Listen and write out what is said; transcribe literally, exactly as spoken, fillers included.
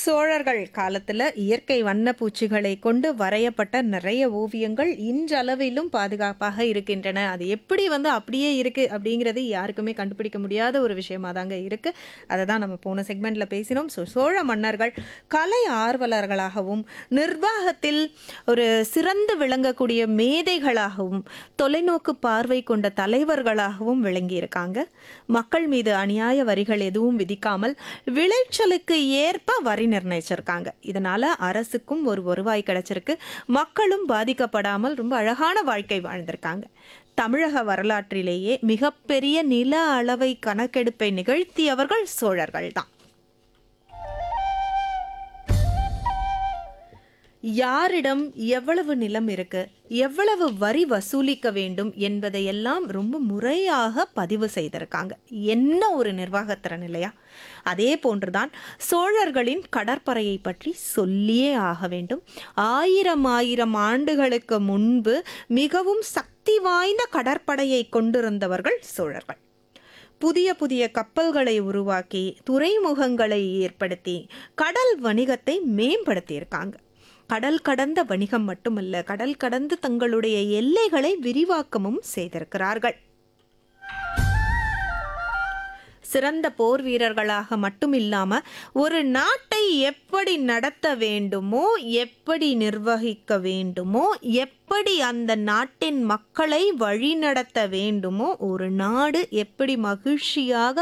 சோழர்கள் காலத்துல இயற்கை வண்ணப்பூச்சிகளை கொண்டு வரையப்பட்ட நிறைய ஓவியங்கள் இன்றளவிலும் பாதுகாப்பாக இருக்கின்றன. அது எப்படி வந்து அப்படியே இருக்கு அப்படிங்கிறது யாருக்குமே கண்டுபிடிக்க முடியாத ஒரு விஷயமா தாங்க இருக்கு. அதை தான் நம்ம போன செக்மெண்ட்ல பேசினோம். ஸோ சோழ மன்னர்கள் கலை ஆர்வலர்களாகவும் நிர்வாகத்தில் ஒரு சிறந்து விளங்கக்கூடிய மேதைகளாகவும் தொலைநோக்கு பார்வை கொண்ட தலைவர்களாகவும் விளங்கியிருக்காங்க. மக்கள் மீது அநியாய வரிகள் எதுவும் விதிக்காமல் விளைச்சலுக்கு ஏற்ப வரி நிர்ணயிச்சிருக்காங்க. இதனால அரசுக்கும் ஒரு வருவாய் கிடைச்சிருக்கு. மக்களும் பாதிக்கப்படாமல் ரொம்ப அழகான வாழ்க்கை வாழ்ந்திருக்காங்க. தமிழக வரலாற்றிலேயே மிகப்பெரிய நில அளவை கணக்கெடுப்பை நிகழ்த்தியவர்கள் சோழர்கள் தான். யாரிடம் எவ்வளவு நிலம் இருக்கு, எவ்வளவு வரி வசூலிக்க வேண்டும் என்பதையெல்லாம் ரொம்ப முறையாக பதிவு செய்திருக்காங்க. என்ன ஒரு நிர்வாகத்திறன் இல்லையா? அதே போன்றுதான் சோழர்களின் கடற்படையை பற்றி சொல்லியே ஆக வேண்டும். ஆயிரம் ஆயிரம் ஆண்டுகளுக்கு முன்பு மிகவும் சக்தி வாய்ந்த கடற்படையை கொண்டிருந்தவர்கள் சோழர்கள். புதிய புதிய கப்பல்களை உருவாக்கி துறைமுகங்களை ஏற்படுத்தி கடல் வணிகத்தை மேம்படுத்தியிருக்காங்க. கடல் கடந்த வணிகம் மட்டுமல்ல, கடல் கடந்து தங்களுடைய எல்லைகளை விரிவாக்கமும் செய்திருக்கிறார்கள். சிறந்த போர் வீரர்களாக மட்டும் இல்லாம ஒரு நாட்டை எப்படி நடத்த வேண்டுமோ, எப்படி நிர்வகிக்க வேண்டுமோ, எப்படி அந்த நாட்டின் மக்களை வழிநடத்த வேண்டுமோ, ஒரு நாடு எப்படி மகிழ்ச்சியாக